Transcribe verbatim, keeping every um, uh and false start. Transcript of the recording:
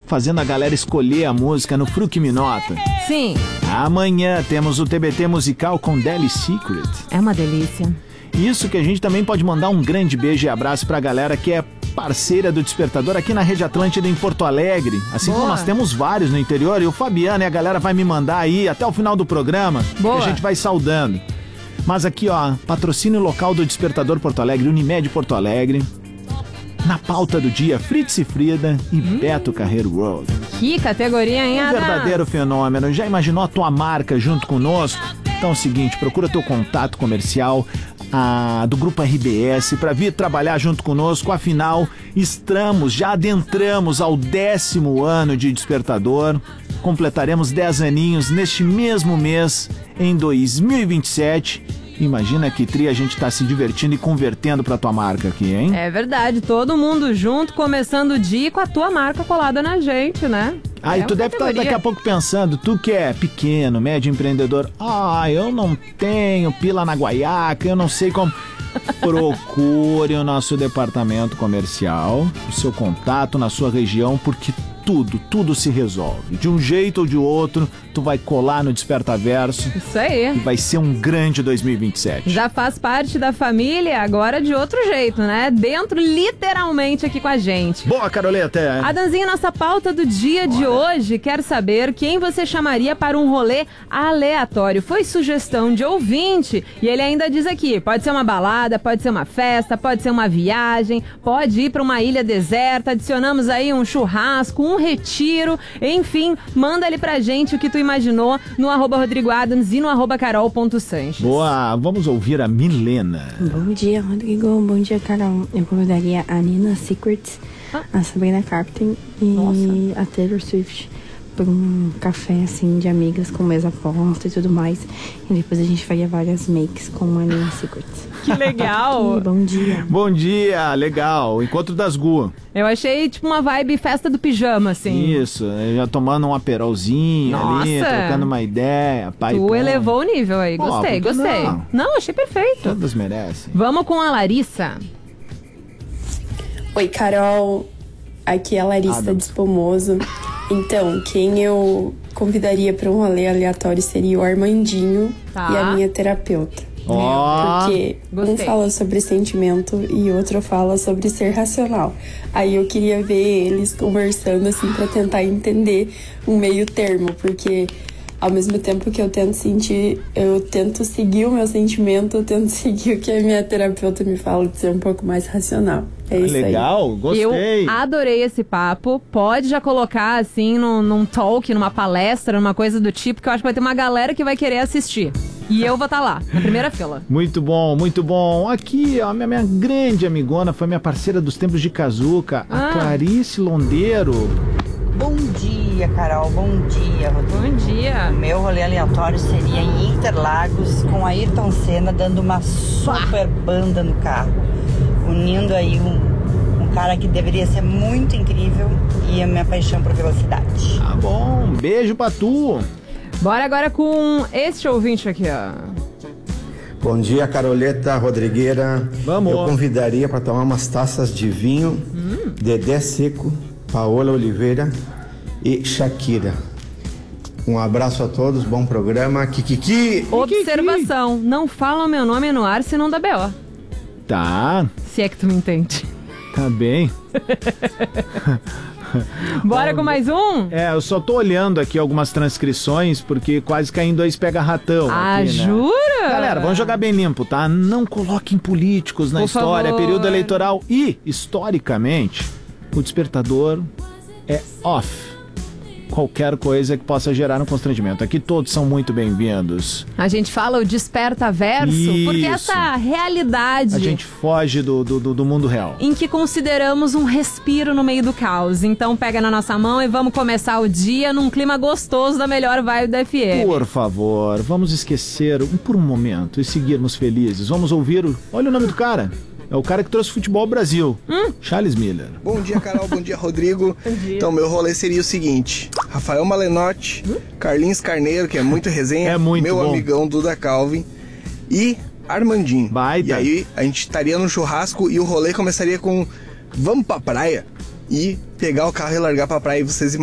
fazendo a galera escolher a música no Fruc Minota. Sim. Amanhã temos o T B T musical com Deli Secret. É uma delícia. Isso que a gente também pode mandar um grande beijo e abraço pra galera que é parceira do Despertador aqui na Rede Atlântida em Porto Alegre. Assim Boa. como nós temos vários no interior. E o Fabiano e a galera vai me mandar aí até o final do programa. Boa. Que a gente vai saudando. Mas aqui, ó, patrocínio local do Despertador Porto Alegre, Unimed Porto Alegre. Na pauta do dia, Fritz e Frida e hum. Beto Carreiro World. Que categoria, hein, Um Ana? verdadeiro fenômeno. Já imaginou a tua marca junto conosco? Então é o seguinte, procura teu contato comercial a, do Grupo R B S para vir trabalhar junto conosco. Afinal, estamos, já adentramos ao décimo ano de Despertador. Completaremos dez aninhos neste mesmo mês, em dois mil e vinte e sete. Imagina que tri a gente tá se divertindo e convertendo pra tua marca aqui, hein? É verdade, todo mundo junto, começando o dia com a tua marca colada na gente, né? Aí é tu deve estar daqui a pouco pensando, tu que é pequeno, médio empreendedor, ah, eu não tenho pila na guaiaca, eu não sei como... Procure o nosso departamento comercial, o seu contato na sua região, porque tudo, tudo se resolve. De um jeito ou de outro, tu vai colar no Despertaverso. Isso aí. E vai ser um grande dois mil e vinte e sete. Já faz parte da família, agora de outro jeito, né? Dentro, literalmente, aqui com a gente. Boa, Caroleta! Adanzinho, nossa pauta do dia Bora. de hoje quer saber quem você chamaria para um rolê aleatório. Foi sugestão de ouvinte e ele ainda diz aqui, pode ser uma balada, pode ser uma festa, pode ser uma viagem, pode ir para uma ilha deserta, adicionamos aí um churrasco, um retiro, enfim, manda ali pra gente o que tu imaginou no arroba Rodrigo Adams e no arroba carol.sanches. Boa, vamos ouvir a Milena. Bom dia, Rodrigo. Bom dia, Carol. Eu convidaria a Nina Secrets, ah. a Sabrina Carpenter e Nossa. a Taylor Swift por um café, assim, de amigas com mesa posta e tudo mais. E depois a gente faria várias makes com a Nina Secrets. Que legal! E bom dia. Bom dia, legal. Encontro das Gu. Eu achei tipo uma vibe festa do pijama, assim. Isso, já tomando um aperolzinho Nossa. ali, trocando uma ideia. Pai, tu pão. elevou o nível aí, Pô, gostei, gostei. Não? não, achei perfeito. Todas merecem. Vamos com a Larissa. Oi, Carol. Aqui é a Larissa Adam. de Espumoso. Então, quem eu convidaria para um rolê aleatório seria o Armandinho tá. e a minha terapeuta. Oh, Porque gostei. um fala sobre sentimento e outro fala sobre ser racional. Aí eu queria ver eles conversando assim para tentar entender um meio termo, porque ao mesmo tempo que eu tento sentir, eu tento seguir o meu sentimento, eu tento seguir o que a minha terapeuta me fala de ser um pouco mais racional. É isso aí. Legal, gostei. Eu adorei esse papo. Pode já colocar assim num, num talk, numa palestra, numa coisa do tipo, que eu acho que vai ter uma galera que vai querer assistir. E eu vou estar lá, na primeira fila. Muito bom, muito bom. Aqui, ó, minha, minha grande amigona, foi minha parceira dos tempos de Kazuca, Ah. a Clarice Londeiro. Bom dia, Carol. Bom dia, Rodrigo. Bom dia. O meu rolê aleatório seria em Interlagos, com a Ayrton Senna dando uma super banda no carro, unindo aí um, um cara que deveria ser muito incrível e a minha paixão por velocidade. Tá bom, um beijo pra tu. Bora agora com este ouvinte aqui, ó. Bom dia, Caroleta Rodrigueira. Vamos. Eu convidaria para tomar umas taças de vinho, hum. Dedé Seco, Paola Oliveira e Shakira. Um abraço a todos, bom programa. Kikiki! Observação, não fala o meu nome no ar se não dá B O. Tá, Se é que tu me entende. tá bem. Bora com mais um? É, eu só tô olhando aqui algumas transcrições, porque quase caem dois pega-ratão. Ah, aqui, né? jura? Galera, vamos jogar bem limpo, tá? Não coloquem políticos na Por história, favor. período eleitoral. E, historicamente, o Despertador é off. Qualquer coisa que possa gerar um constrangimento. Aqui todos são muito bem-vindos. A gente fala o desperta verso, Isso. porque essa realidade A gente foge do, do, do mundo real. em que consideramos um respiro no meio do caos. Então pega na nossa mão e vamos começar o dia num clima gostoso da melhor vibe da F M. Por favor, vamos esquecer um, por um momento e seguirmos felizes. Vamos ouvir o... Olha o nome do cara. É o cara que trouxe futebol ao Brasil. Hum? Charles Miller. Bom dia, Carol. Bom dia, Rodrigo. Bom dia. Então, meu rolê seria o seguinte. Rafael Malenotti, hum? Carlinhos Carneiro, que é muito resenha. É muito meu bom. amigão Duda Calvin. E Armandinho. Baita. E aí, a gente estaria no churrasco e o rolê começaria com... Vamos pra praia? E pegar o carro e largar pra praia e vocês